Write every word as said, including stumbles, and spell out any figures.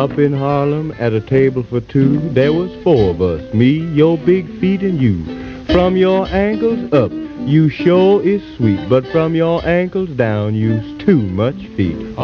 up in Harlem at a table for two. There was four of us, me, your big feet, and you. From your ankles up, you sure is sweet, but from your ankles down, you's too much feet.